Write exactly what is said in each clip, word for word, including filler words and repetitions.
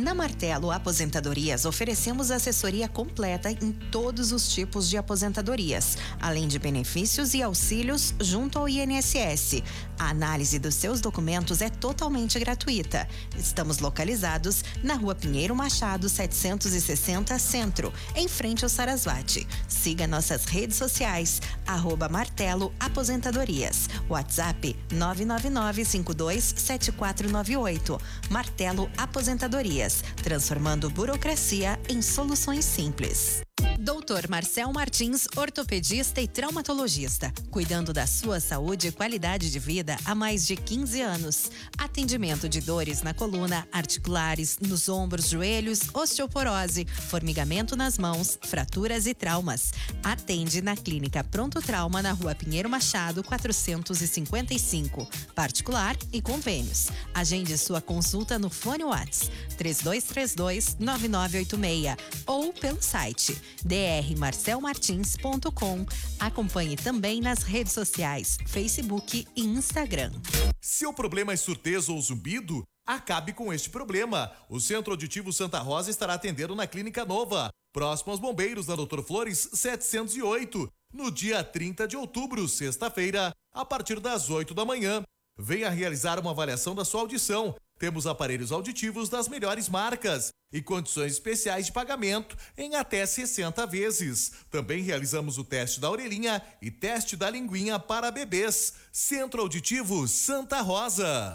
Na Martelo Aposentadorias, oferecemos assessoria completa em todos os tipos de aposentadorias, além de benefícios e auxílios junto ao I N S S. A análise dos seus documentos é totalmente gratuita. Estamos localizados na Rua Pinheiro Machado, setecentos e sessenta, Centro, em frente ao Sarasvati. Siga nossas redes sociais, arroba Martelo Aposentadorias. WhatsApp nove nove nove cinco dois sete quatro nove oito. Martelo Aposentadorias, transformando burocracia em soluções simples. doutor Marcel Martins, ortopedista e traumatologista, cuidando da sua saúde e qualidade de vida há mais de quinze anos. Atendimento de dores na coluna, articulares, nos ombros, joelhos, osteoporose, formigamento nas mãos, fraturas e traumas. Atende na Clínica Pronto Trauma, na Rua Pinheiro Machado, quatrocentos e cinquenta e cinco. Particular e convênios. Agende sua consulta no fone WhatsApp três dois três dois nove nove oito seis ou pelo site d r marcel martins ponto com. Acompanhe também nas redes sociais, Facebook e Instagram. Seu problema é surteza ou zumbido? Acabe com este problema. O Centro Auditivo Santa Rosa estará atendendo na Clínica Nova, próximo aos Bombeiros, na doutor Flores setecentos e oito, no dia trinta de outubro, sexta-feira, a partir das oito da manhã. Venha realizar uma avaliação da sua audição. Temos aparelhos auditivos das melhores marcas e condições especiais de pagamento em até sessenta vezes. Também realizamos o teste da orelhinha e teste da linguinha para bebês. Centro Auditivo Santa Rosa.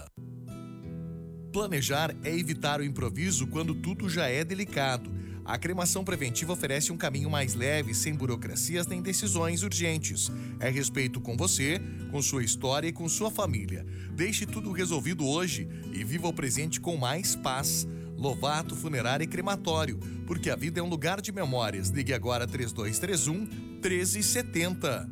Planejar é evitar o improviso quando tudo já é delicado. A cremação preventiva oferece um caminho mais leve, sem burocracias nem decisões urgentes. É respeito com você, com sua história e com sua família. Deixe tudo resolvido hoje e viva o presente com mais paz. Lovato Funerária e Crematório, porque a vida é um lugar de memórias. Ligue agora três dois três um, um três sete zero.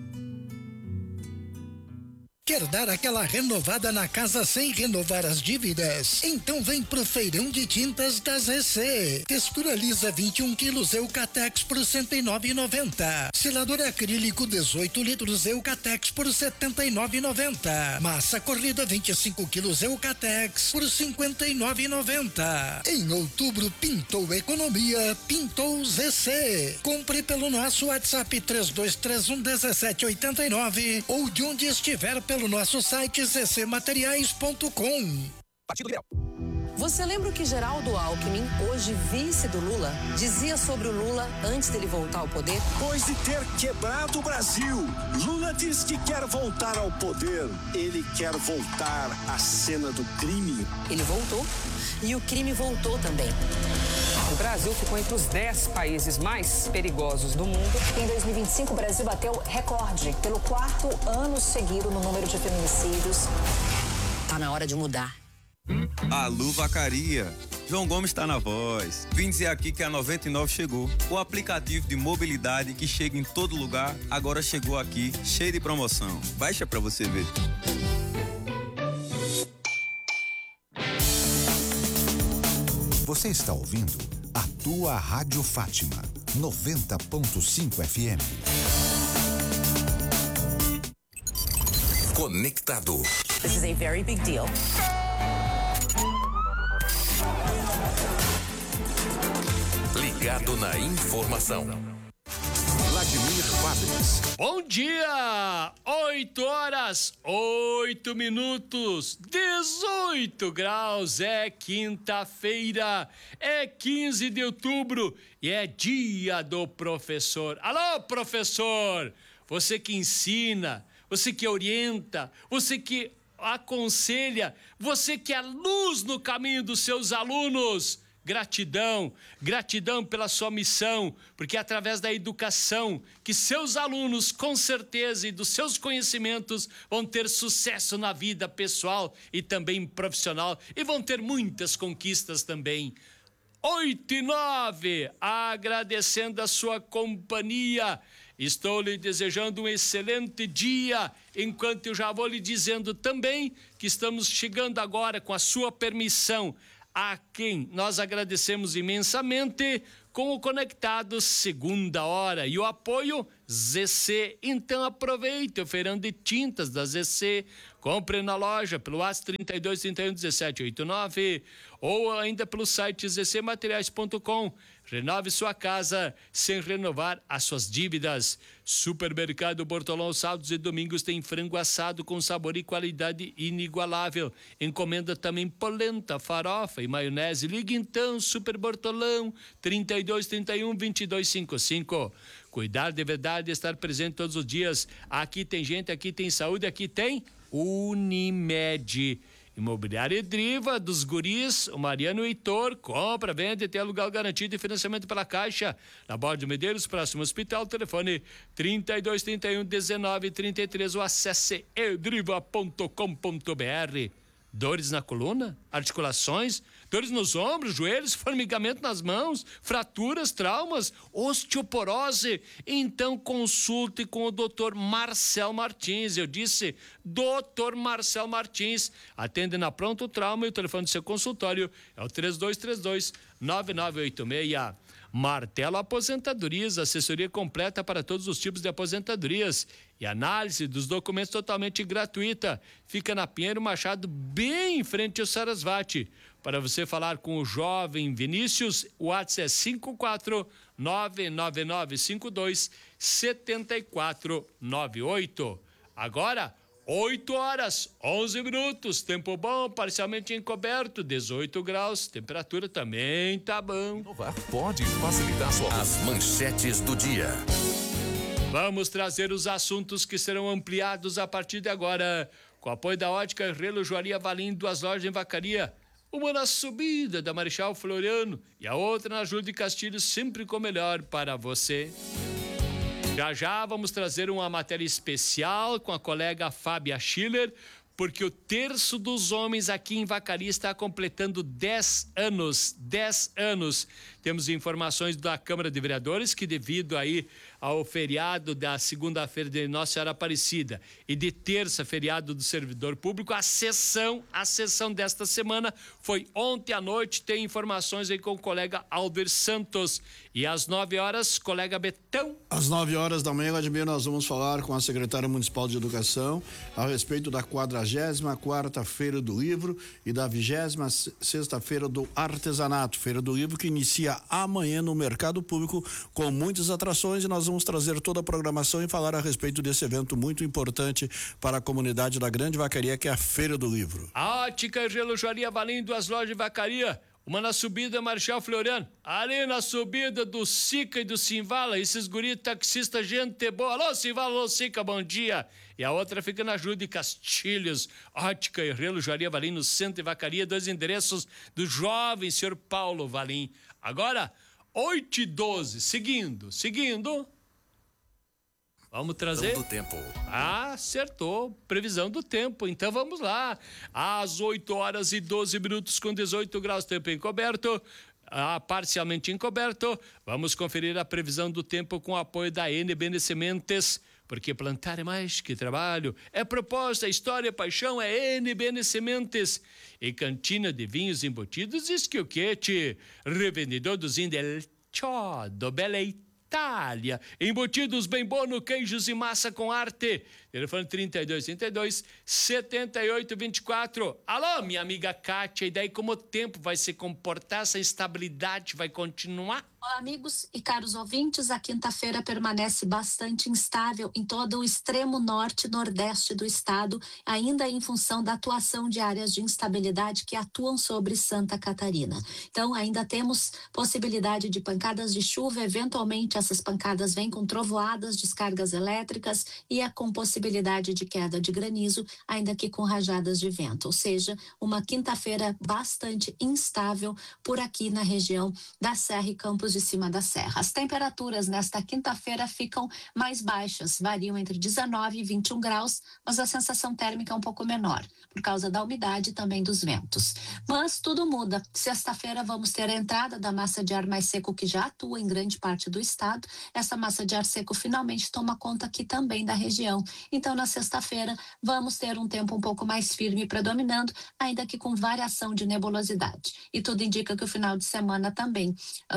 Quer dar aquela renovada na casa sem renovar as dívidas? Então vem pro Feirão de Tintas da Z C. Textura lisa vinte e um quilos Eucatex por cento e nove reais e noventa centavos. Selador acrílico dezoito litros Eucatex por setenta e nove reais e noventa centavos. Massa corrida vinte e cinco quilos Eucatex por cinquenta e nove reais e noventa centavos. Em outubro pintou economia, pintou Z C. Compre pelo nosso WhatsApp três dois três um um sete oito nove ou de onde estiver pelo nosso site z c materiais ponto com. Partido Liberal. Você lembra o que Geraldo Alckmin, hoje vice do Lula, dizia sobre o Lula antes dele voltar ao poder? Depois de ter quebrado o Brasil, Lula diz que quer voltar ao poder. Ele quer voltar à cena do crime. Ele voltou e o crime voltou também. O Brasil ficou entre os dez países mais perigosos do mundo. Em dois mil e vinte e cinco, o Brasil bateu recorde pelo quarto ano seguido no número de feminicídios. Tá na hora de mudar. Alô, Vacaria. João Gomes está na voz. Vim dizer aqui que a noventa e nove chegou. O aplicativo de mobilidade que chega em todo lugar, agora chegou aqui, cheio de promoção. Baixa pra você ver. Você está ouvindo a tua Rádio Fátima, noventa ponto cinco F M. Conectado. This is a very big deal. Ligado na informação. Vladimir Quadros. Bom dia! oito horas, oito minutos, dezoito graus, é quinta-feira, é quinze de outubro e é dia do professor. Alô, professor! Você que ensina, você que orienta, você que aconselha, você que é luz no caminho dos seus alunos. Gratidão, gratidão pela sua missão, porque é através da educação que seus alunos, com certeza, e dos seus conhecimentos, vão ter sucesso na vida pessoal e também profissional, e vão ter muitas conquistas também. Oito e nove, agradecendo a sua companhia, estou lhe desejando um excelente dia, enquanto eu já vou lhe dizendo também que estamos chegando agora, com a sua permissão, a quem nós agradecemos imensamente com o Conectado Segunda Hora e o apoio Z C. Então aproveite o feirão de tintas da Z C Compre na loja pelo WhatsApp trinta e dois, trinta e um, dezessete, oitenta e nove ou ainda pelo site z c materiais ponto com. Renove sua casa sem renovar as suas dívidas. Supermercado Bortolão, sábados e domingos tem frango assado com sabor e qualidade inigualável. Encomenda também polenta, farofa e maionese. Ligue então, Super Bortolão, trinta e dois, trinta e um, vinte e dois, cinquenta e cinco. Cuidar de verdade, estar presente todos os dias. Aqui tem gente, aqui tem saúde, aqui tem Unimed. Imobiliária Edriva, dos guris, o Mariano e o Heitor, compra, vende, tem aluguel garantido e financiamento pela Caixa. Na Borda de Medeiros, próximo ao hospital, telefone trinta e dois, trinta e um, dezenove, trinta e três ou acesse edriva ponto com ponto b r. Dores na coluna, articulações, dores nos ombros, joelhos, formigamento nas mãos, fraturas, traumas, osteoporose. Então consulte com o doutor Marcel Martins. Eu disse doutor Marcel Martins. Atende na Pronto Trauma e o telefone do seu consultório é o três dois três dois, nove nove oito seis. Martelo Aposentadorias, assessoria completa para todos os tipos de aposentadorias e análise dos documentos totalmente gratuita. Fica na Pinheiro Machado, bem em frente ao Sarasvati. Para você falar com o jovem Vinícius, o WhatsApp é cinco quatro nove nove nove cinco dois sete quatro nove oito. Agora, oito horas, onze minutos, tempo bom, parcialmente encoberto, dezoito graus, temperatura também tá bom. Inovar pode facilitar sua... As manchetes do dia. Vamos trazer os assuntos que serão ampliados a partir de agora. Com apoio da Ótica Relojoaria Valim, duas lojas em Vacaria. Uma na subida da Marechal Floriano e a outra na Júlio de Castilho, sempre com o melhor para você. Já já vamos trazer uma matéria especial com a colega Fábia Schiller, porque o Terço dos Homens aqui em Vacaria está completando dez anos, dez anos. Temos informações da Câmara de Vereadores que, devido aí ao feriado da segunda-feira de Nossa Senhora Aparecida e de terça, feriado do servidor público, a sessão, a sessão desta semana foi ontem à noite. Tem informações aí com o colega Alder Santos. E às nove horas, colega Betão. Às nove horas da manhã, Vladimir, nós vamos falar com a secretária municipal de Educação a respeito da quadragésima quarta Feira do Livro e da vigésima sexta Feira do Artesanato. Feira do Livro que inicia amanhã no Mercado Público com muitas atrações, e nós vamos trazer toda a programação e falar a respeito desse evento muito importante para a comunidade da Grande Vacaria, que é a Feira do Livro. A Ótica Relojoaria Valim, duas lojas de Vacaria. Uma na subida Marechal Floriano, ali na subida do Sica e do Simvala, esses guris taxistas, gente boa. Alô, Simvala, alô, Sica, bom dia. E a outra fica na Júlio de Castilhos, Ótica e Relojoaria Valim, no centro de Vacaria, dois endereços do jovem senhor Paulo Valim. Agora, oito e doze, seguindo, seguindo. Vamos trazer? Do tempo. Ah, acertou. Previsão do tempo. Então vamos lá. Às oito horas e doze minutos com dezoito graus, tempo encoberto. Ah, parcialmente encoberto. Vamos conferir a previsão do tempo com o apoio da N B N Sementes. Porque plantar é mais que trabalho. É proposta, história, paixão, é N B N Sementes. E Cantina de Vinhos Embutidos, Esquioquete. Revendedor dos Indel Chodo, Bela Itália. Embutidos bem bono, queijos e massa com arte. Telefone trinta e dois, trinta e dois, setenta e oito, vinte e quatro. Alô, minha amiga Kátia, e daí como o tempo vai se comportar, essa instabilidade vai continuar? Olá, amigos e caros ouvintes, a quinta-feira permanece bastante instável em todo o extremo norte e nordeste do estado, ainda em função da atuação de áreas de instabilidade que atuam sobre Santa Catarina. Então, ainda temos possibilidade de pancadas de chuva, eventualmente essas pancadas vêm com trovoadas, descargas elétricas e é com possibilidade de queda de granizo, ainda que com rajadas de vento, ou seja, uma quinta-feira bastante instável por aqui na região da Serra e Campos de Cima da Serra. As temperaturas nesta quinta-feira ficam mais baixas, variam entre dezenove e vinte e um graus, mas a sensação térmica é um pouco menor, por causa da umidade e também dos ventos. Mas tudo muda. Sexta-feira vamos ter a entrada da massa de ar mais seco que já atua em grande parte do estado. Essa massa de ar seco finalmente toma conta aqui também da região. Então, na sexta-feira, vamos ter um tempo um pouco mais firme predominando, ainda que com variação de nebulosidade. E tudo indica que o final de semana também uh, vamos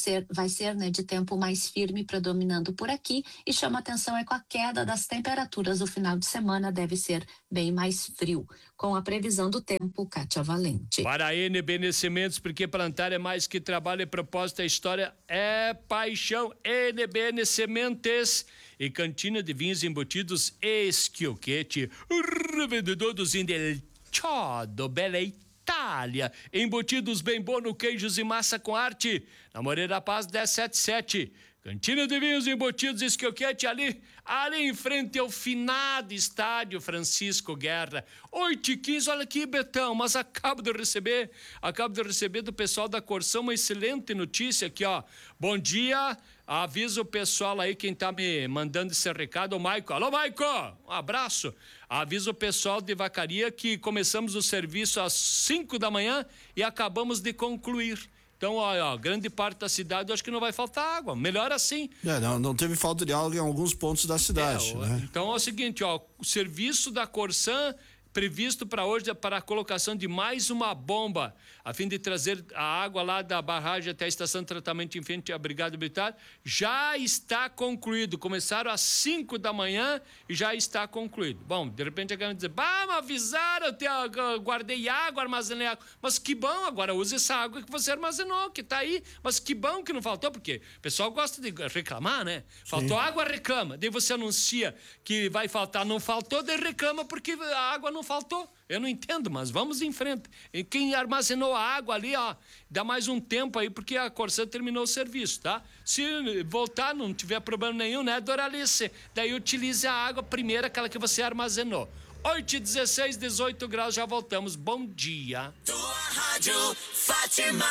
ser, vai ser né, de tempo mais firme predominando por aqui e chama atenção é com a queda das temperaturas. O final de semana deve ser bem mais frio. Com a previsão do tempo, Kátia Valente. Para a N B N Sementes, porque plantar é mais que trabalho e propósito, a história é paixão. N B N Sementes e Cantina de Vinhos Embutidos Schiochetti, revendedor dos Indelciado, Bela Itália, embutidos bem bom no queijos e massa com arte, na Moreira Paz dez setenta e sete. Cantina de Vinhos Embutidos Schiochetti, ali, ali em frente ao finado estádio Francisco Guerra. oito e quinze, olha aqui, Betão, mas acabo de receber, acabo de receber do pessoal da Corsão uma excelente notícia aqui, ó. Bom dia, avisa o pessoal aí, quem tá me mandando esse recado, o Maico. Alô, Maico, um abraço. Avisa o pessoal de Vacaria que começamos o serviço às cinco da manhã e acabamos de concluir. Então, ó, ó, grande parte da cidade, eu acho que não vai faltar água. Melhor assim. É, não, não teve falta de água em alguns pontos da cidade. É, né? Então é o seguinte, ó, o serviço da Corsan previsto para hoje é para a colocação de mais uma bomba, a fim de trazer a água lá da barragem até a estação de tratamento em frente à Brigada Militar, já está concluído. Começaram às cinco da manhã e já está concluído. Bom, de repente querem dizer, bah, me avisaram, eu, te, eu guardei água, armazenei água. Mas que bom, agora use essa água que você armazenou, que está aí. Mas que bom que não faltou, porque o pessoal gosta de reclamar, né? Faltou Sim. água, reclama. Daí você anuncia que vai faltar, não faltou, daí reclama porque a água não faltou. Eu não entendo, mas vamos em frente. E quem armazenou a água ali, ó, dá mais um tempo aí, porque a Corsã terminou o serviço, tá? Se voltar, não tiver problema nenhum, né, Doralice? Daí utilize a água primeira, aquela que você armazenou. oito e dezesseis, dezoito graus, já voltamos. Bom dia. Tua Rádio Fátima.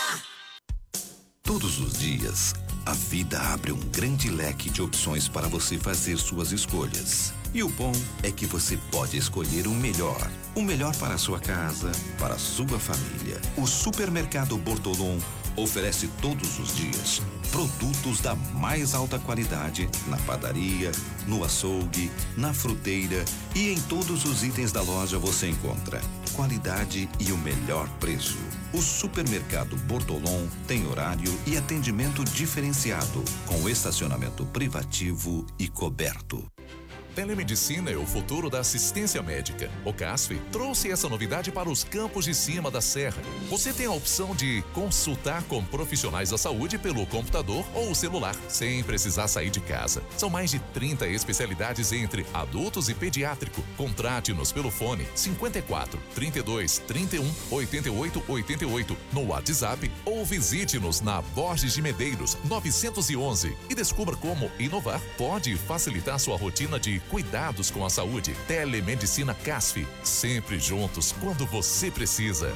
Todos os dias, a vida abre um grande leque de opções para você fazer suas escolhas. E o bom é que você pode escolher o melhor. O melhor para a sua casa, para a sua família. O Supermercado Bortolom oferece todos os dias produtos da mais alta qualidade na padaria, no açougue, na fruteira e em todos os itens da loja você encontra qualidade e o melhor preço. O Supermercado Bortolom tem horário e atendimento diferenciado, com estacionamento privativo e coberto. Telemedicina é o futuro da assistência médica. O CASF trouxe essa novidade para os campos de cima da serra. Você tem a opção de consultar com profissionais da saúde pelo computador ou celular, sem precisar sair de casa. São mais de trinta especialidades entre adultos e pediátrico. Contrate-nos pelo fone cinquenta e quatro, trinta e dois, trinta e um, oitenta e oito, oitenta e oito no WhatsApp ou visite-nos na Borges de Medeiros novecentos e onze e descubra como inovar pode facilitar sua rotina de cuidados com a saúde. Telemedicina CASF, sempre juntos quando você precisa.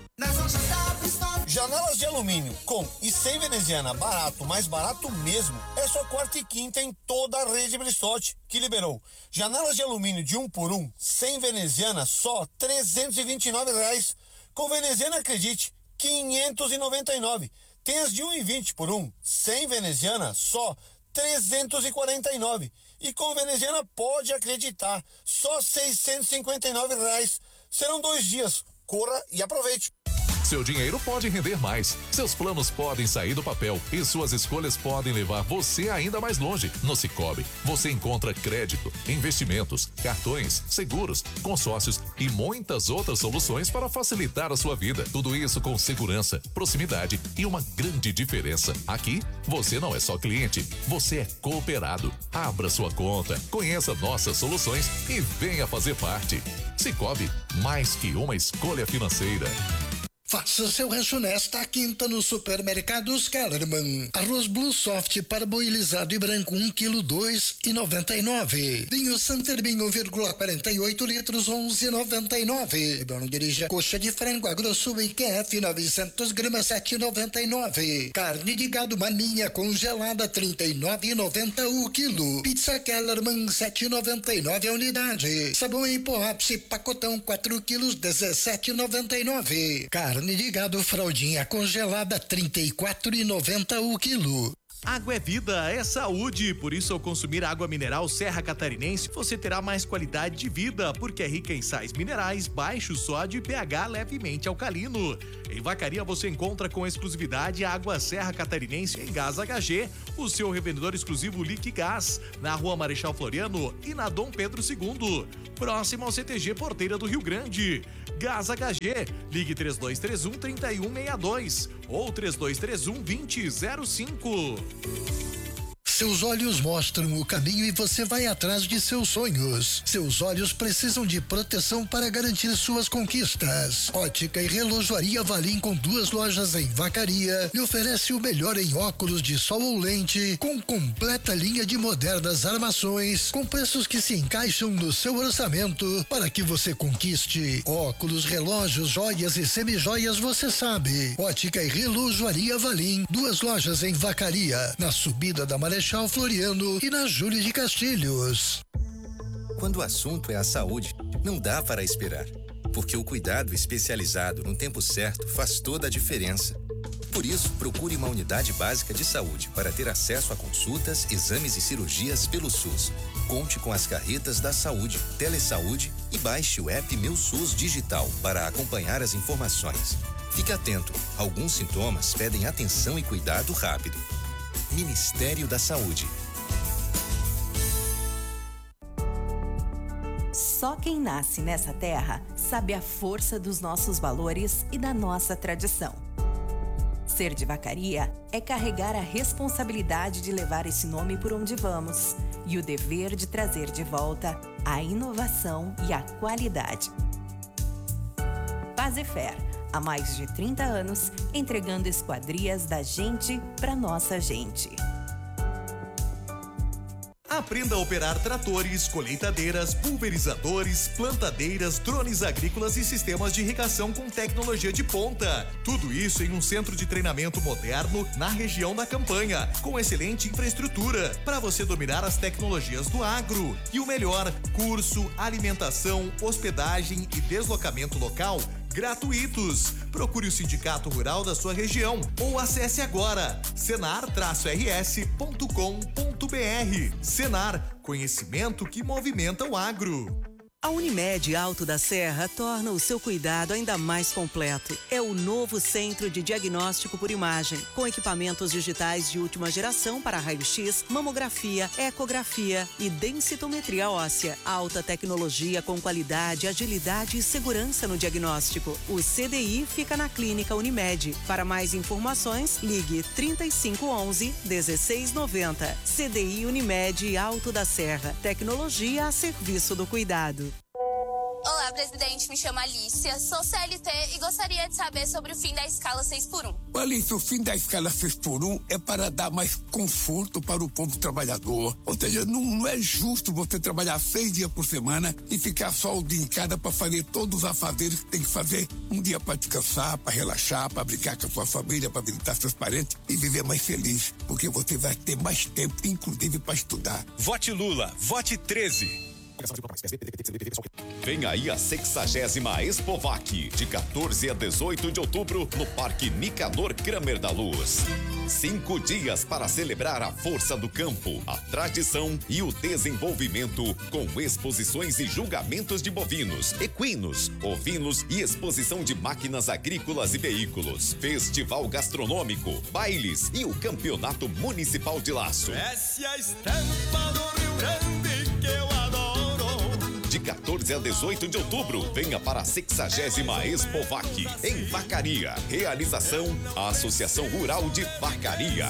Janelas de alumínio com e sem veneziana, barato, mais barato mesmo. É só quarta e quinta em toda a rede Bristotti, que liberou. Janelas de alumínio de um por um, sem veneziana, só trezentos e vinte e nove reais. Com veneziana, acredite, quinhentos e noventa e nove. Tem as de um e vinte por um, sem veneziana, só trezentos e quarenta e nove. E com veneziana, pode acreditar, só seiscentos e cinquenta e nove reais. Serão dois dias. Corra e aproveite. Seu dinheiro pode render mais, seus planos podem sair do papel e suas escolhas podem levar você ainda mais longe. No Sicoob, você encontra crédito, investimentos, cartões, seguros, consórcios e muitas outras soluções para facilitar a sua vida. Tudo isso com segurança, proximidade e uma grande diferença. Aqui, você não é só cliente, você é cooperado. Abra sua conta, conheça nossas soluções e venha fazer parte. Sicoob, mais que uma escolha financeira. Faça seu rancho nesta quinta no Supermercados Kellerman. Arroz Blue Soft parboilizado e branco um quilo dois e noventa e nove. Vinho Santerbin um vírgula quarenta e oito litros onze e noventa e nove. Não dirija. Coxa de frango agrosso e Q F novecentos gramas sete e noventa e nove. Carne de gado maninha congelada trinta e nove e noventa o quilo. Pizza Kellerman sete e noventa e nove a unidade. Sabão em pó ápice pacotão quatro quilos dezessete e noventa e nove. Carne de gado fraldinha congelada trinta e quatro e noventa o quilo. Água é vida, é saúde, por isso ao consumir água mineral Serra Catarinense, você terá mais qualidade de vida, porque é rica em sais minerais, baixo sódio e pH levemente alcalino. Em Vacaria você encontra com exclusividade a água Serra Catarinense em Gás H G, o seu revendedor exclusivo Liquigás, na Rua Marechal Floriano e na Dom Pedro segundo, próximo ao C T G Porteira do Rio Grande. Gás H G, ligue três dois três um, três um seis dois ou três dois três um, dois zero zero cinco. Seus olhos mostram o caminho e você vai atrás de seus sonhos. Seus olhos precisam de proteção para garantir suas conquistas. Ótica e Relojoaria Valim, com duas lojas em Vacaria, lhe oferece o melhor em óculos de sol ou lente, com completa linha de modernas armações, com preços que se encaixam no seu orçamento, para que você conquiste. Óculos, relógios, joias e semijoias, você sabe. Ótica e Relojoaria Valim, duas lojas em Vacaria, na subida da Marechal Floriano e na Júlio de Castilhos. Quando o assunto é a saúde, não dá para esperar, porque o cuidado especializado no tempo certo faz toda a diferença. Por isso, procure uma unidade básica de saúde para ter acesso a consultas, exames e cirurgias pelo SUS. Conte com as carretas da saúde, Telesaúde e baixe o app Meu SUS Digital para acompanhar as informações. Fique atento, alguns sintomas pedem atenção e cuidado rápido. Ministério da Saúde. Só quem nasce nessa terra sabe a força dos nossos valores e da nossa tradição. Ser de Vacaria é carregar a responsabilidade de levar esse nome por onde vamos e o dever de trazer de volta a inovação e a qualidade. Fazefer, há mais de trinta anos, entregando esquadrias da gente para nossa gente. Aprenda a operar tratores, colheitadeiras, pulverizadores, plantadeiras, drones agrícolas e sistemas de irrigação com tecnologia de ponta. Tudo isso em um centro de treinamento moderno na região da Campanha, com excelente infraestrutura para você dominar as tecnologias do agro. E o melhor, curso, alimentação, hospedagem e deslocamento local gratuitos. Procure o Sindicato Rural da sua região ou acesse agora senar traço r s ponto com ponto b r. Senar, conhecimento que movimenta o agro. A Unimed Alto da Serra torna o seu cuidado ainda mais completo. É o novo centro de diagnóstico por imagem, com equipamentos digitais de última geração para raio-x, mamografia, ecografia e densitometria óssea. Alta tecnologia com qualidade, agilidade e segurança no diagnóstico. O C D I fica na Clínica Unimed. Para mais informações, ligue trinta e cinco onze, dezesseis noventa. C D I Unimed Alto da Serra. Tecnologia a serviço do cuidado. Olá, presidente. Me chamo Alicia, sou C L T e gostaria de saber sobre o fim da escala seis por um. Alicia, o fim da escala seis por um é para dar mais conforto para o povo trabalhador. Ou seja, não, não é justo você trabalhar seis dias por semana e ficar só o dia em cada para fazer todos os afazeres que tem que fazer. Um dia para descansar, para relaxar, para brincar com a sua família, para visitar seus parentes e viver mais feliz, porque você vai ter mais tempo, inclusive para estudar. Vote Lula, vote treze. Vem aí a sexagésima Expovac, de quatorze a dezoito de outubro, no Parque Nicanor Kramer da Luz. Cinco dias para celebrar a força do campo, a tradição e o desenvolvimento, com exposições e julgamentos de bovinos, equinos, ovinos e exposição de máquinas agrícolas e veículos, festival gastronômico, bailes e o campeonato municipal de laço. Essa é a estampa do Rio Grande que eu adoro. De quatorze a dezoito de outubro, venha para a sexagésima Expovac, em Vacaria. Realização, a Associação Rural de Vacaria.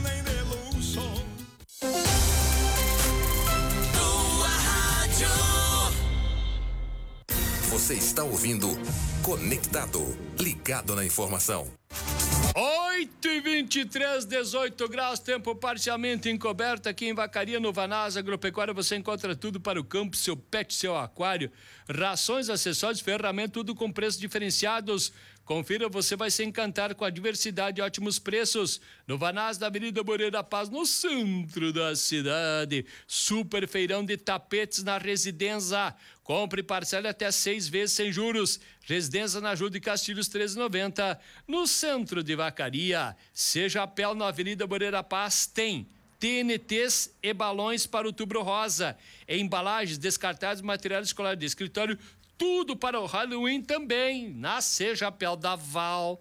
Você está ouvindo Conectado, ligado na informação. oito e vinte e três, dezoito graus, tempo parcialmente encoberto aqui em Vacaria, no Vanasa Agropecuária. Você encontra tudo para o campo, seu pet, seu aquário, rações, acessórios, ferramentas, tudo com preços diferenciados. Confira, você vai se encantar com a diversidade e ótimos preços. No Vanás, na Avenida Moreira Paz, no centro da cidade. Super feirão de tapetes na Residência. Compre e parcele até seis vezes sem juros. Residência na Júlio de Castilhos treze e noventa. No centro de Vacaria. Seja a pé na Avenida Moreira Paz, tem T N Ts e balões para o Outubro Rosa. Embalagens, descartáveis, materiais escolares de escritório, tudo para o Halloween também, na Sejapel da Val.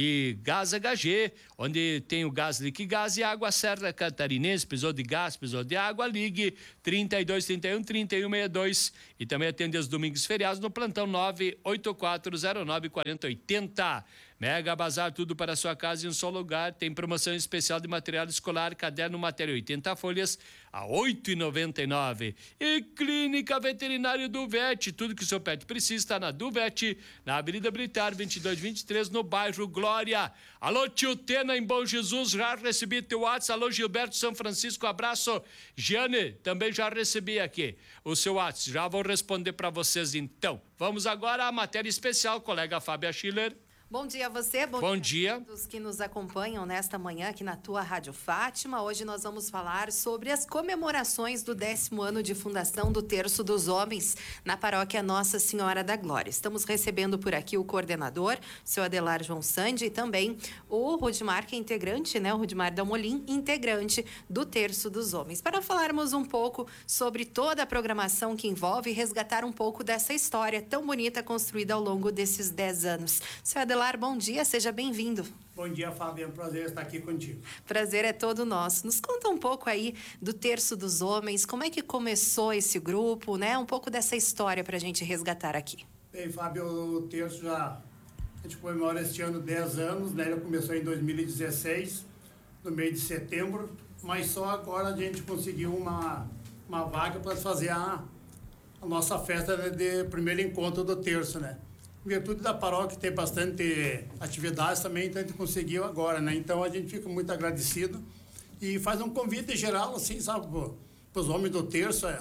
E Gás H G, onde tem o gás Liquigás e água Serra Catarinense. Precisou de gás, precisou de água, ligue trinta e dois, trinta e um, trinta e um, sessenta e dois. E também atende aos domingos e feriados no plantão nove oito quatro zero nove quatro zero oito zero. Mega Bazar, tudo para a sua casa em um só lugar. Tem promoção especial de material escolar, caderno matéria oitenta folhas a oito reais e noventa e nove centavos. E Clínica Veterinária do Vet, tudo que o seu pet precisa está na do Vet, na Avenida Britar, vinte e dois vinte e três, no bairro Glória. Alô, tio Tena, em Bom Jesus, já recebi teu WhatsApp. Alô, Gilberto São Francisco, abraço. Giane, também já recebi aqui o seu WhatsApp, já vou responder para vocês então. Vamos agora à matéria especial, colega Fábia Schiller. Bom dia a você, bom, bom dia, dia a todos que nos acompanham nesta manhã aqui na tua Rádio Fátima. Hoje nós vamos falar sobre as comemorações do décimo ano de fundação do Terço dos Homens na paróquia Nossa Senhora da Glória. Estamos recebendo por aqui o coordenador, seu Adelar João Sandi, e também o Rudimar, que é integrante, né, o Rudimar Dalmolin, integrante do Terço dos Homens, para falarmos um pouco sobre toda a programação que envolve e resgatar um pouco dessa história tão bonita construída ao longo desses dez anos. Seu Adelar, bom dia, seja bem-vindo. Bom dia, Fábio, é um prazer estar aqui contigo. Prazer é todo nosso. Nos conta um pouco aí do Terço dos Homens, como é que começou esse grupo, né? Um pouco dessa história para a gente resgatar aqui. Bem, Fábio, o Terço já, a gente comemora este ano dez anos, né? Ele começou em dois mil e dezesseis, no mês de setembro, mas só agora a gente conseguiu uma, uma vaga para fazer a, a nossa festa de primeiro encontro do Terço, né? Em virtude da paróquia ter bastante atividades também, então a gente conseguiu agora, né? Então a gente fica muito agradecido e faz um convite geral, assim, sabe, para os homens do Terço, é,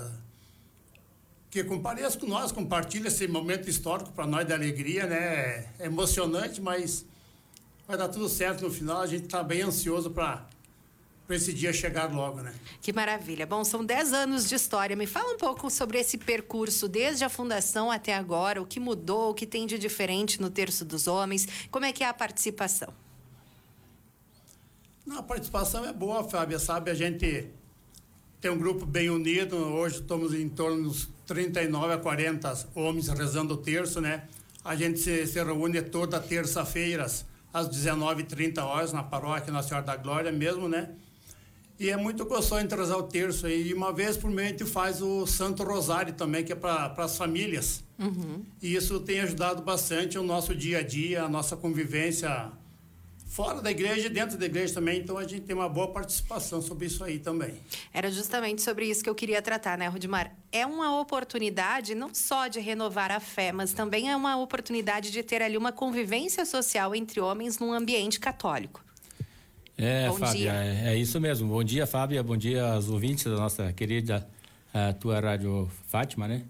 que compareçam com nós, compartilhem esse momento histórico para nós de alegria, né? É emocionante, mas vai dar tudo certo no final. A gente está bem ansioso para para esse dia chegar logo, né? Que maravilha. Bom, são dez anos de história. Me fala um pouco sobre esse percurso, desde a fundação até agora, o que mudou, o que tem de diferente no Terço dos Homens, como é que é a participação? Não, a participação é boa, Fábia, sabe? A gente tem um grupo bem unido, hoje estamos em torno dos trinta e nove a quarenta homens rezando o terço, né? A gente se, se reúne toda terça-feira, às dezenove e trinta horas, na paróquia Nossa Senhora da Glória mesmo, né? E é muito gostoso de rezar o terço aí. E uma vez por mês a gente faz o Santo Rosário também, que é para as famílias. Uhum. E isso tem ajudado bastante o nosso dia a dia, a nossa convivência fora da igreja e dentro da igreja também. Então a gente tem uma boa participação sobre isso aí também. Era justamente sobre isso que eu queria tratar, né, Rudimar? É uma oportunidade não só de renovar a fé, mas também é uma oportunidade de ter ali uma convivência social entre homens num ambiente católico. É, Bom Fábia, dia. é, é isso mesmo. Bom dia, Fábia. Bom dia aos ouvintes da nossa querida a tua Rádio Fátima, né?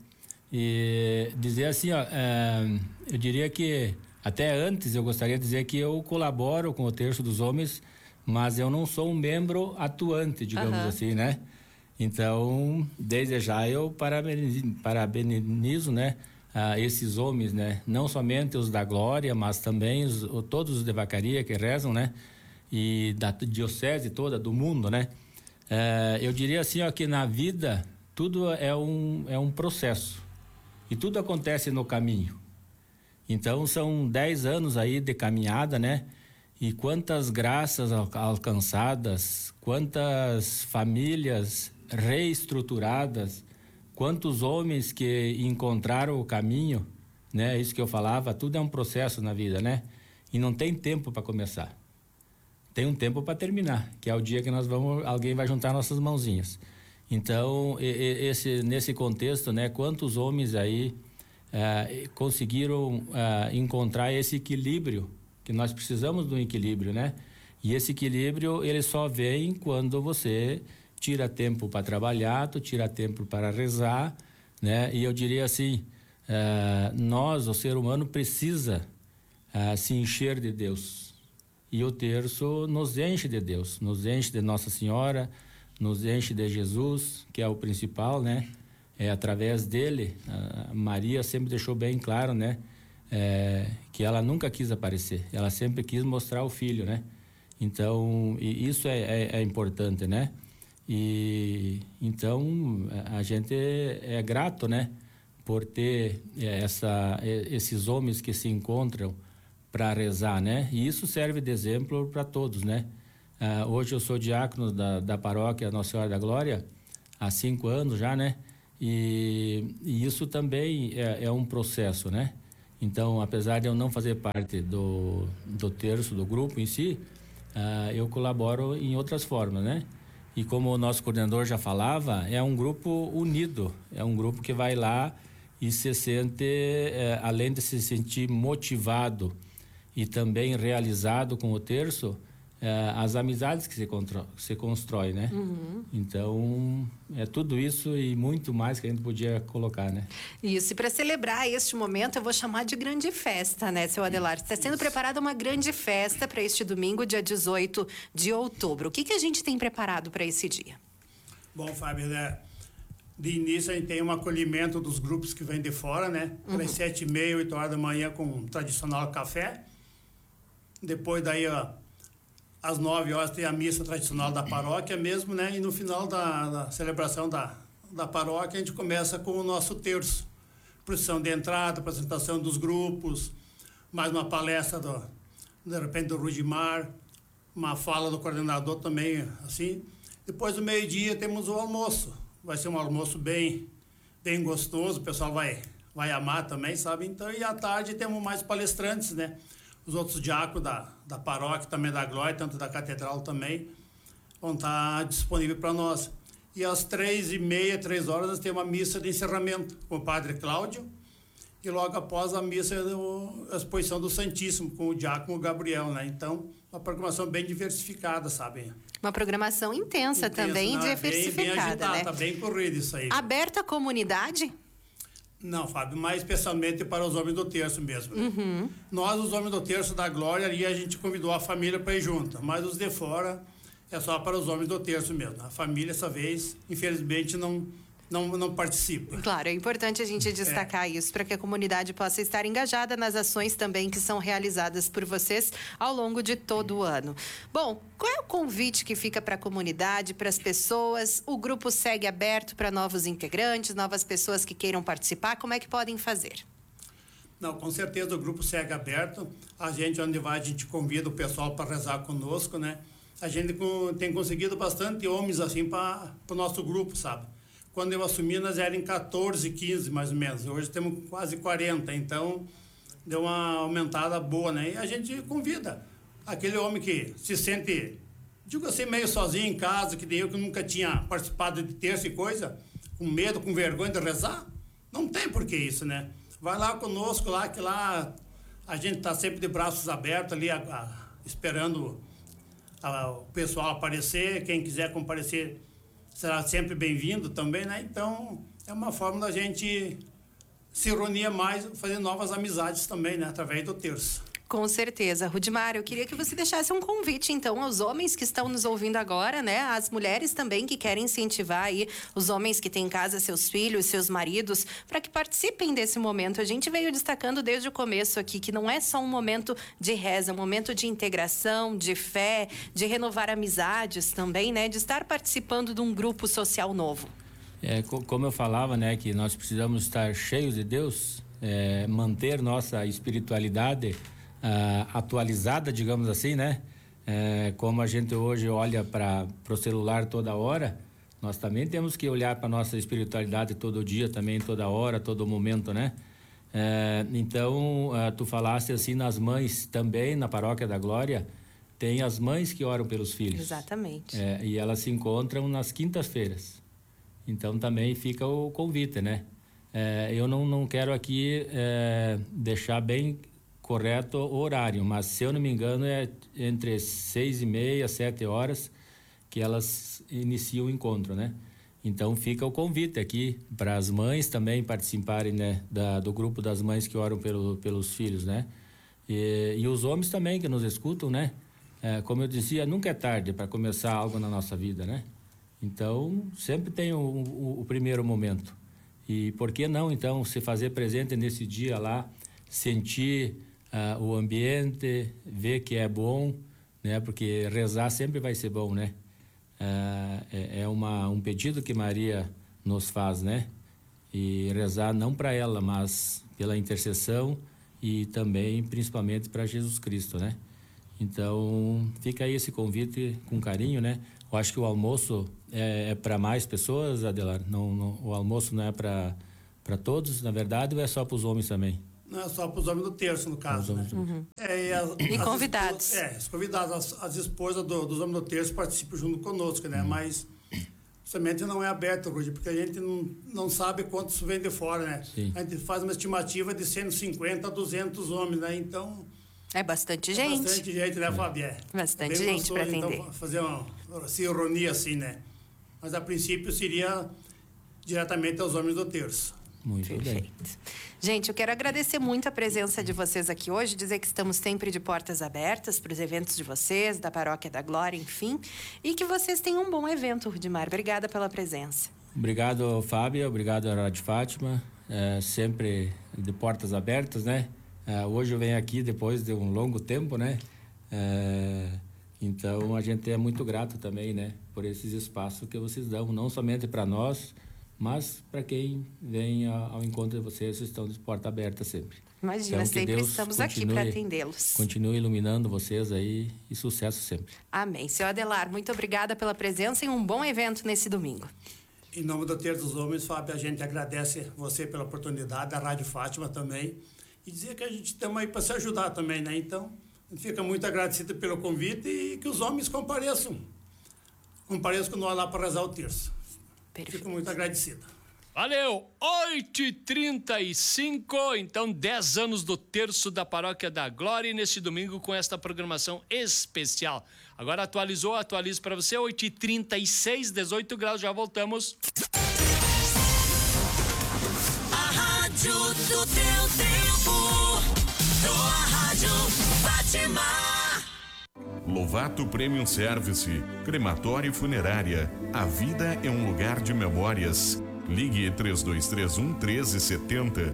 E dizer assim, ó, é, eu diria que até antes eu gostaria de dizer que eu colaboro com o Terço dos Homens, mas eu não sou um membro atuante, digamos Aham. assim, né? Então, desde já eu parabenizo, parabenizo né, a esses homens, né? Não somente os da Glória, mas também os, o, todos os de Vacaria que rezam, né? E da diocese toda, do mundo, né? É, eu diria assim, ó, que na vida tudo é um, é um processo e tudo acontece no caminho. Então são dez anos aí de caminhada, né? E quantas graças al- alcançadas, quantas famílias reestruturadas, quantos homens que encontraram o caminho, né? Isso que eu falava, tudo é um processo na vida, né? E não tem tempo para começar. Tem um tempo para terminar, que é o dia que nós vamos, alguém vai juntar nossas mãozinhas. Então, e, e, esse, nesse contexto, né, quantos homens aí eh, conseguiram eh, encontrar esse equilíbrio, que nós precisamos de um equilíbrio, né? E esse equilíbrio, ele só vem quando você tira tempo para trabalhar, tu tira tempo para rezar, né? E eu diria assim, eh, nós, o ser humano, precisa a se encher de Deus. E o terço nos enche de Deus, nos enche de Nossa Senhora, nos enche de Jesus, que é o principal, né? É através dele, a Maria sempre deixou bem claro, né? É, que ela nunca quis aparecer, ela sempre quis mostrar o filho, né? Então, e isso é, é, é importante, né? E então a gente é, é grato, né? Por ter essa, esses homens que se encontram para rezar, né? E isso serve de exemplo para todos, né? Ah, hoje eu sou diácono da, da paróquia Nossa Senhora da Glória há cinco anos já, né? E, e isso também é, é um processo, né? Então, apesar de eu não fazer parte do, do terço, do grupo em si, ah, eu colaboro em outras formas, né? E como o nosso coordenador já falava, é um grupo unido, é um grupo que vai lá e se sente, eh, além de se sentir motivado e também realizado com o terço, eh, as amizades que se, contro- se constrói, né? Uhum. Então, é tudo isso e muito mais que a gente podia colocar, né? Isso, e para celebrar este momento, eu vou chamar de grande festa, né, seu Adelar? Está sendo preparada uma grande festa para este domingo, dia dezoito de outubro. O que, que a gente tem preparado para esse dia? Bom, Fábio, né? De início a gente tem um acolhimento dos grupos que vêm de fora, né? Uhum. Às sete e meia, oito horas da manhã com o tradicional café. Depois daí, ó, às nove horas tem a missa tradicional da paróquia mesmo, né? E no final da, da celebração da, da paróquia a gente começa com o nosso terço. Procissão de entrada, apresentação dos grupos, mais uma palestra do, de repente do Rudimar, uma fala do coordenador também, assim. Depois do meio-dia temos o almoço. Vai ser um almoço bem, bem gostoso, o pessoal vai, vai amar também, sabe? Então, e à tarde temos mais palestrantes, né? Os outros diáconos da, da paróquia, também da Glória, tanto da catedral também, vão estar disponíveis para nós. E às três e meia, três horas, nós temos uma missa de encerramento com o padre Cláudio, e logo após a missa, a exposição do Santíssimo, com o diácono Gabriel, né? Então, uma programação bem diversificada, sabe? Uma programação intensa, intensa também, não, diversificada, bem, bem agitada, né? Tá bem corrido isso aí. Aberta à comunidade? Não, Fábio, mais especialmente para os homens do terço mesmo. Né? Uhum. Nós, os homens do terço da Glória, ali a gente convidou a família para ir junto, mas os de fora é só para os homens do terço mesmo. A família, essa vez, infelizmente, não, não, não participa. Claro, é importante a gente destacar é. isso para que a comunidade possa estar engajada nas ações também que são realizadas por vocês ao longo de todo o ano. Bom, qual é o convite que fica para a comunidade, para as pessoas? O grupo segue aberto para novos integrantes, novas pessoas que queiram participar? Como é que podem fazer? Não, com certeza o grupo segue aberto. A gente, onde vai, a gente convida o pessoal para rezar conosco, né? A gente tem conseguido bastante homens assim para o nosso grupo, sabe? Quando eu assumi, nós éramos quatorze, quinze mais ou menos. Hoje temos quase quarenta, então deu uma aumentada boa, né? E a gente convida aquele homem que se sente, digo assim, meio sozinho em casa, que nem eu que nunca tinha participado de terço e coisa, com medo, com vergonha de rezar. Não tem por que isso, né? Vai lá conosco, lá que lá a gente está sempre de braços abertos ali, a, a, esperando a, o pessoal aparecer. Quem quiser comparecer será sempre bem-vindo também, né? Então, é uma forma da gente se reunir mais, fazer novas amizades também, né? Através do terço. Com certeza. Rudimar, eu queria que você deixasse um convite, então, aos homens que estão nos ouvindo agora, né? Às mulheres também que querem incentivar aí os homens que têm em casa seus filhos, seus maridos, para que participem desse momento. A gente veio destacando desde o começo aqui que não é só um momento de reza, é um momento de integração, de fé, de renovar amizades também, né? De estar participando de um grupo social novo. É, como eu falava, né? Que nós precisamos estar cheios de Deus, é, manter nossa espiritualidade Uh, atualizada, digamos assim, né? Uh, como a gente hoje olha para o celular toda hora, nós também temos que olhar para nossa espiritualidade todo dia, também toda hora, todo momento, né? Uh, então, uh, tu falaste assim nas mães também, na Paróquia da Glória, tem as mães que oram pelos filhos. Exatamente. Uh, e elas se encontram nas quintas-feiras. Então, também fica o convite, né? Uh, eu não, não quero aqui uh, deixar bem correto o horário, mas se eu não me engano é entre seis e meia, sete horas que elas iniciam o encontro, né? Então fica o convite aqui para as mães também participarem, né, da, do grupo das mães que oram pelo, pelos filhos, né? E, e os homens também que nos escutam, né? É, como eu dizia, nunca é tarde para começar algo na nossa vida, né? Então, sempre tem o, o, o primeiro momento. E por que não, então, se fazer presente nesse dia lá, sentir uh, o ambiente, ver que é bom, né? Porque rezar sempre vai ser bom, né? Uh, é é uma, um pedido que Maria nos faz, né? E rezar não para ela, mas pela intercessão e também, principalmente, para Jesus Cristo, né? Então, fica aí esse convite com carinho, né? Eu acho que o almoço é, é para mais pessoas, Adelar? Não, não, o almoço não é para para todos, na verdade, ou é só para os homens também? Não, é só para os homens do terço, no caso, né? Uhum. É, e as, e as convidados. Esposas, é, os convidados, as, as esposas do, dos homens do terço participam junto conosco, né? Uhum. Mas somente não é aberto, Rudy, porque a gente não, não sabe quantos vem de fora, né? Sim. A gente faz uma estimativa de cento e cinquenta a duzentos homens, né? Então... É bastante é gente. Bastante gente, né, Fábio? É. Bastante Bem gente para atender. Então, fazer uma, uma ironia assim, né? Mas a princípio seria diretamente aos homens do terço. Muito Perfeito. bem. Gente, eu quero agradecer muito a presença de vocês aqui hoje, dizer que estamos sempre de portas abertas para os eventos de vocês, da Paróquia da Glória, enfim, e que vocês tenham um bom evento, Rudimar. Obrigada pela presença. Obrigado, Fábio. Obrigado, Rádio Fátima. É, sempre de portas abertas, né? É, hoje eu venho aqui depois de um longo tempo, né? É, então, a gente é muito grato também, né? Por esses espaços que vocês dão, não somente para nós, mas para quem vem ao encontro de vocês, estão de porta aberta sempre. Imagina, então, sempre Deus estamos continue, aqui para atendê-los. Continue iluminando vocês aí e sucesso sempre. Amém. Seu Adelar, muito obrigada pela presença e um bom evento nesse domingo. Em nome do Terço dos Homens, Fábio, a gente agradece você pela oportunidade, a Rádio Fátima também, e dizer que a gente estamos aí para se ajudar também, né? Então, a gente fica muito agradecido pelo convite e que os homens compareçam. Compareçam com nós lá para rezar o terço. Perfeito. Fico muito agradecido. Valeu! oito e trinta e cinco, então dez anos do Terço da Paróquia da Glória, e neste domingo com esta programação especial. Agora atualizou, atualizo para você, oito e trinta e seis, dezoito graus, já voltamos. A rádio do teu tempo, tua rádio Fátima. Lovato Premium Service, crematório e funerária. A vida é um lugar de memórias. Ligue três dois três um, um três sete zero.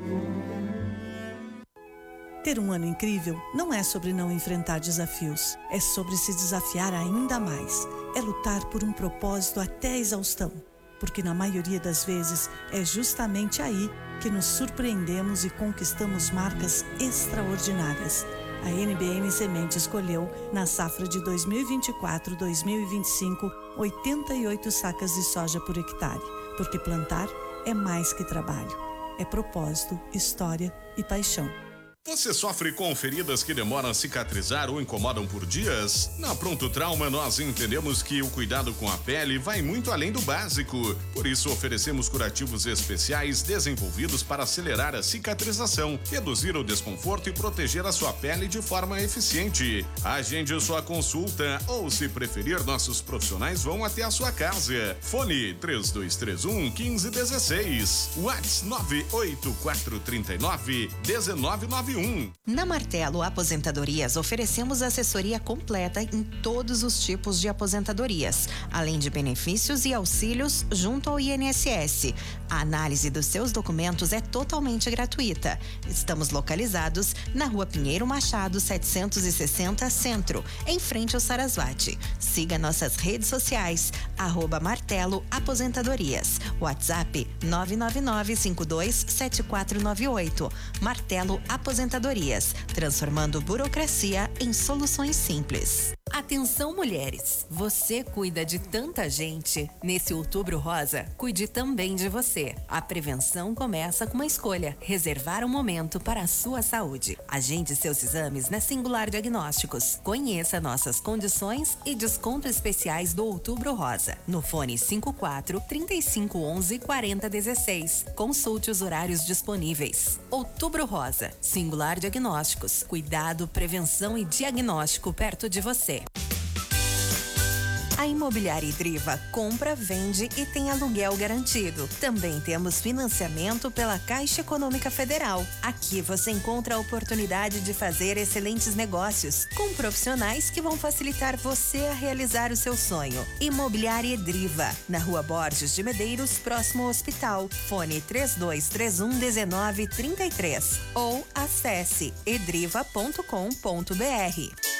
Ter um ano incrível não é sobre não enfrentar desafios, é sobre se desafiar ainda mais. É lutar por um propósito até a exaustão, porque na maioria das vezes é justamente aí que nos surpreendemos e conquistamos marcas extraordinárias. A N B M Semente escolheu, na safra de dois mil e vinte e quatro a dois mil e vinte e cinco, oitenta e oito sacas de soja por hectare, porque plantar é mais que trabalho, é propósito, história e paixão. Você sofre com feridas que demoram a cicatrizar ou incomodam por dias? Na Pronto Trauma, nós entendemos que o cuidado com a pele vai muito além do básico. Por isso, oferecemos curativos especiais desenvolvidos para acelerar a cicatrização, reduzir o desconforto e proteger a sua pele de forma eficiente. Agende sua consulta ou, se preferir, nossos profissionais vão até a sua casa. Fone três dois três um, um cinco um seis. WhatsApp nove oito quatro três nove, um nove nove um. Na Martelo Aposentadorias, oferecemos assessoria completa em todos os tipos de aposentadorias, além de benefícios e auxílios junto ao I N S S. A análise dos seus documentos é totalmente gratuita. Estamos localizados na Rua Pinheiro Machado, setecentos e sessenta, Centro, em frente ao Sarasvati. Siga nossas redes sociais, arroba Martelo Aposentadorias. WhatsApp nove nove nove cinco dois sete quatro nove oito. Martelo Aposentadorias. Aposentadorias, transformando burocracia em soluções simples. Atenção, mulheres! Você cuida de tanta gente. Nesse Outubro Rosa, cuide também de você. A prevenção começa com uma escolha: reservar um momento para a sua saúde. Agende seus exames na Singular Diagnósticos. Conheça nossas condições e descontos especiais do Outubro Rosa. No fone cinco quatro, três cinco um um, quatro zero um seis. Consulte os horários disponíveis. Outubro Rosa, Singular Diagnósticos. Cuidado, prevenção e diagnóstico perto de você. A Imobiliária Edriva compra, vende e tem aluguel garantido. Também temos financiamento pela Caixa Econômica Federal. Aqui você encontra a oportunidade de fazer excelentes negócios com profissionais que vão facilitar você a realizar o seu sonho. Imobiliária Edriva, na Rua Borges de Medeiros, próximo ao hospital. Fone três dois três um, um nove três três ou acesse edriva ponto com ponto br.